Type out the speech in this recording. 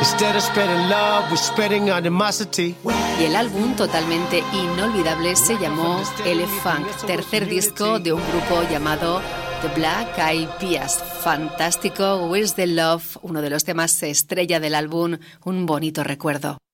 Y el álbum, totalmente inolvidable, se llamó Ele-Funk, tercer disco de un grupo llamado The Black Eyed Peas. Fantástico, Where's the Love, uno de los temas estrella del álbum, un bonito recuerdo.